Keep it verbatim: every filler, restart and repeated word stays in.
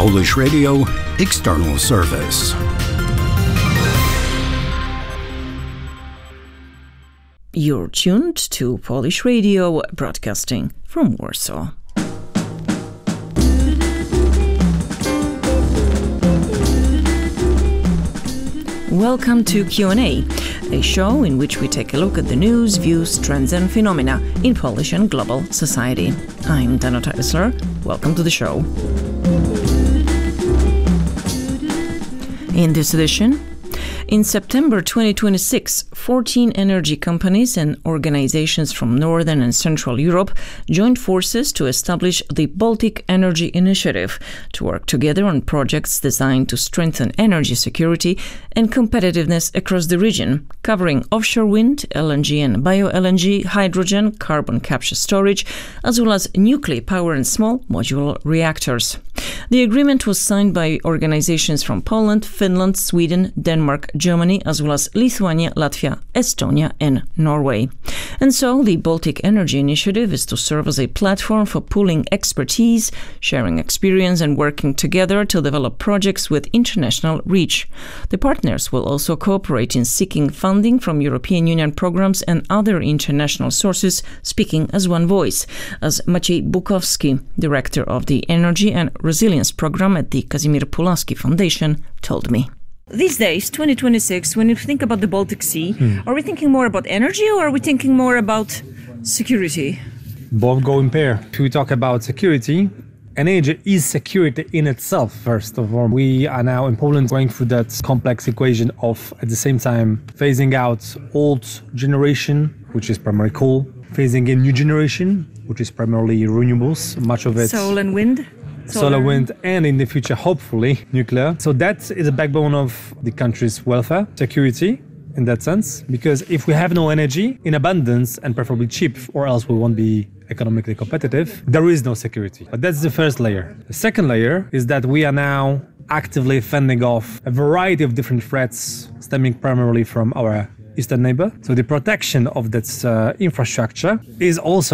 Polish Radio External Service. You're tuned to Polish Radio, broadcasting from Warsaw. Welcome to Q and A, a show in which we take a look at the news, views, trends and phenomena in Polish and global society. I'm Danuta Isler. Welcome to the show. In this edition, in September twenty twenty-six, fourteen energy companies and organizations from Northern and Central Europe joined forces to establish the Baltic Energy Initiative to work together on projects designed to strengthen energy security and competitiveness across the region, covering offshore wind, L N G and bio-L N G, hydrogen, carbon capture storage, as well as nuclear power and small modular reactors. The agreement was signed by organizations from Poland, Finland, Sweden, Denmark, Germany, as well as Lithuania, Latvia, Estonia and Norway. And so the Baltic Energy Initiative is to serve as a platform for pooling expertise, sharing experience and working together to develop projects with international reach. The partners will also cooperate in seeking funding from European Union programs and other international sources, speaking as one voice, as Maciej Bukowski, director of the Energy and Resilience Program at the Kazimierz Puławski Foundation, told me. These days, twenty twenty-six, when you think about the Baltic Sea, hmm. are we thinking more about energy or are we thinking more about security? Both go in pair. If we talk about security, energy is security in itself, first of all. We are now in Poland going through that complex equation of, at the same time, phasing out old generation, which is primarily coal, phasing in new generation, which is primarily renewables, much of it. Solar and wind? Solar. Solar, wind, and in the future, hopefully, nuclear. So that is the backbone of the country's welfare, security, in that sense. Because if we have no energy in abundance and preferably cheap, or else we won't be economically competitive, there is no security. But that's the first layer. The second layer is that we are now actively fending off a variety of different threats stemming primarily from our eastern neighbor. So the protection of that uh, infrastructure is also